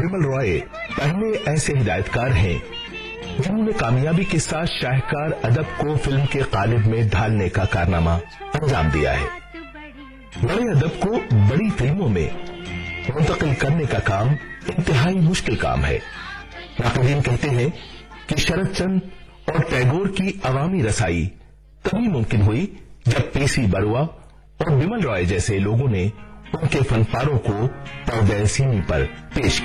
बिमल रॉय पहले ऐसे हिदायतकार हैं जिन्होंने कामयाबी के साथ शाहकार अदब को फिल्म के कालिब में ढालने का कारनामा अंजाम दिया है। बड़े अदब को बड़ी फिल्मों में मुंतकिल करने का काम इंतहाई मुश्किल काम है। नाक़दीन कहते हैं कि शरद चंद और टैगोर की अवामी रसाई तभी मुमकिन हुई जब पीसी बरुआ और बिमल रॉय जैसे लोगों ने उनके फनपारों को पर्दे-ए-सीनी पर पेश किया।